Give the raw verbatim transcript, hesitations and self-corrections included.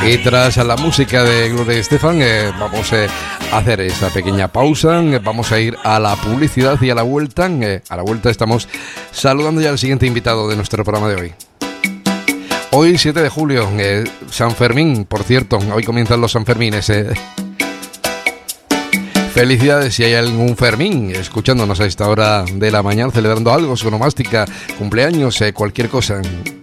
Y tras la música de Gloria Estefan, eh, vamos eh, a hacer esa pequeña pausa. Eh, vamos a ir a la publicidad y a la vuelta. Eh, a la vuelta estamos saludando ya al siguiente invitado de nuestro programa de hoy. Hoy, siete de julio, eh, San Fermín, por cierto, hoy comienzan los Sanfermines. Eh. Felicidades si hay algún Fermín escuchándonos a esta hora de la mañana, celebrando algo, su onomástica, cumpleaños, eh, cualquier cosa.